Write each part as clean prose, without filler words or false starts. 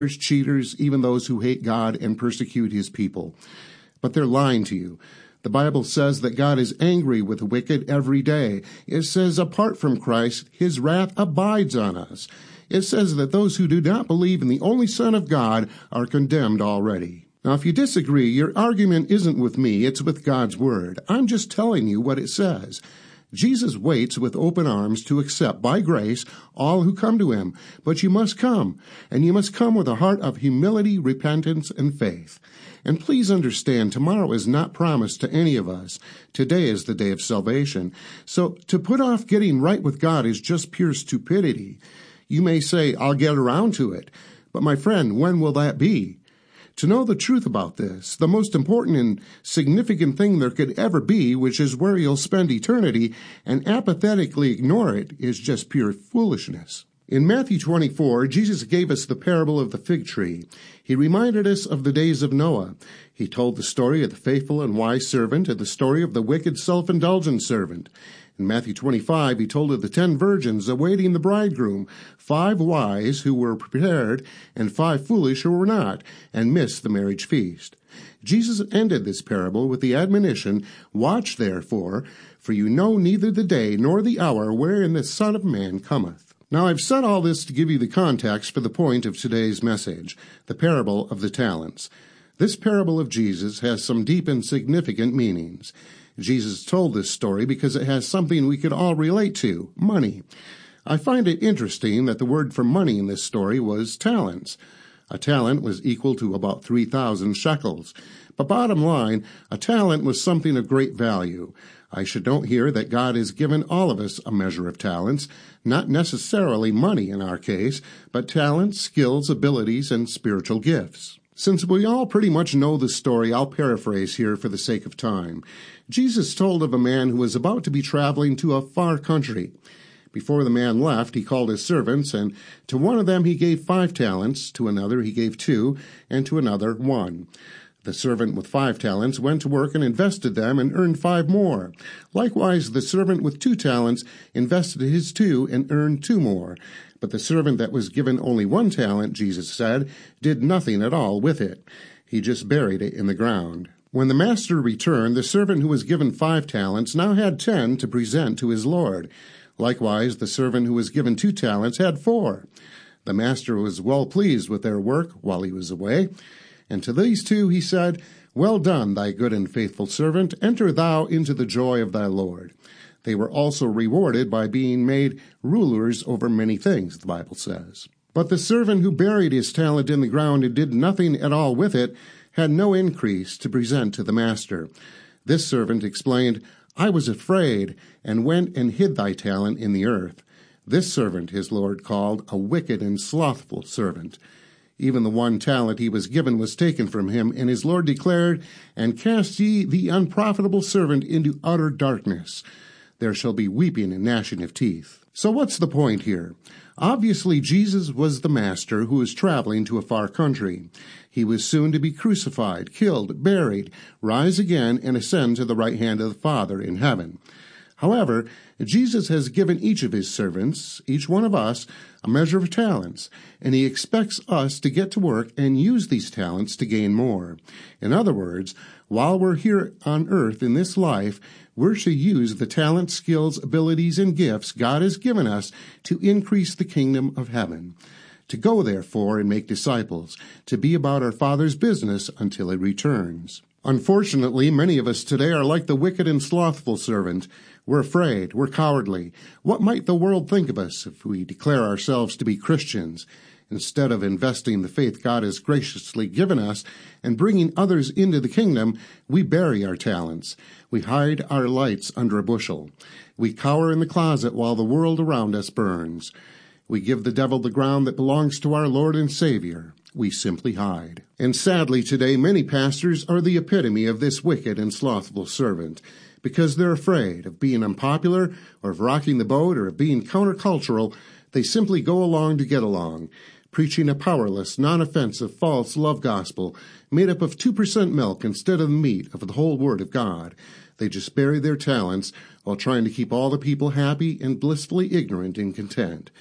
cheaters, even those who hate God and persecute his people. But they're lying to you. The Bible says that God is angry with the wicked every day. It says apart from Christ, his wrath abides on us. It says that those who do not believe in the only Son of God are condemned already. Now, if you disagree, your argument isn't with me, it's with God's Word. I'm just telling you what it says. Jesus waits with open arms to accept by grace all who come to him. But you must come, and you must come with a heart of humility, repentance, and faith. And please understand, tomorrow is not promised to any of us. Today is the day of salvation. So to put off getting right with God is just pure stupidity. You may say, I'll get around to it. But my friend, when will that be? To know the truth about this, the most important and significant thing there could ever be, which is where you'll spend eternity, and apathetically ignore it, is just pure foolishness. In Matthew 24, Jesus gave us the parable of the fig tree. He reminded us of the days of Noah. He told the story of the faithful and wise servant and the story of the wicked, self-indulgent servant. In Matthew 25, he told of the 10 virgins awaiting the bridegroom, 5 wise who were prepared, and 5 foolish who were not, and missed the marriage feast. Jesus ended this parable with the admonition, Watch therefore, for you know neither the day nor the hour wherein the Son of Man cometh. Now, I've said all this to give you the context for the point of today's message, the parable of the talents. This parable of Jesus has some deep and significant meanings. Jesus told this story because it has something we could all relate to, money. I find it interesting that the word for money in this story was talents. A talent was equal to about 3,000 shekels. But bottom line, a talent was something of great value. I should note here that God has given all of us a measure of talents, not necessarily money in our case, but talents, skills, abilities, and spiritual gifts. Since we all pretty much know the story, I'll paraphrase here for the sake of time. Jesus told of a man who was about to be traveling to a far country. Before the man left, he called his servants, and to one of them he gave 5 talents, to another he gave 2, and to another 1. The servant with 5 talents went to work and invested them and earned 5 more. Likewise, the servant with 2 talents invested his 2 and earned 2 more. But the servant that was given only 1 talent, Jesus said, did nothing at all with it. He just buried it in the ground. When the master returned, the servant who was given 5 talents now had 10 to present to his lord. Likewise, the servant who was given 2 talents had 4. The master was well pleased with their work while he was away. And to these 2 he said, Well done, thy good and faithful servant. Enter thou into the joy of thy Lord. They were also rewarded by being made rulers over many things, the Bible says. But the servant who buried his talent in the ground and did nothing at all with it had no increase to present to the master. This servant explained, I was afraid, and went and hid thy talent in the earth. This servant his Lord called a wicked and slothful servant. Even the 1 talent he was given was taken from him, and his Lord declared, And cast ye the unprofitable servant into utter darkness. There shall be weeping and gnashing of teeth. So what's the point here? Obviously, Jesus was the master who was traveling to a far country. He was soon to be crucified, killed, buried, rise again, and ascend to the right hand of the Father in heaven. However, Jesus has given each of his servants, each one of us, a measure of talents, and he expects us to get to work and use these talents to gain more. In other words, while we're here on earth in this life, we're to use the talents, skills, abilities, and gifts God has given us to increase the kingdom of heaven. To go, therefore, and make disciples, to be about our Father's business until he returns. Unfortunately, many of us today are like the wicked and slothful servant. We're afraid. We're cowardly. What might the world think of us if we declare ourselves to be Christians? Instead of investing the faith God has graciously given us and bringing others into the kingdom, we bury our talents. We hide our lights under a bushel. We cower in the closet while the world around us burns. We give the devil the ground that belongs to our Lord and Savior. We simply hide. And sadly today, many pastors are the epitome of this wicked and slothful servant. Because they're afraid of being unpopular or of rocking the boat or of being countercultural, they simply go along to get along, preaching a powerless, non-offensive, false love gospel made up of 2% milk instead of the meat of the whole Word of God. They just bury their talents while trying to keep all the people happy and blissfully ignorant and content.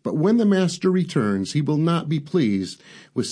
But when the master returns, he will not be pleased with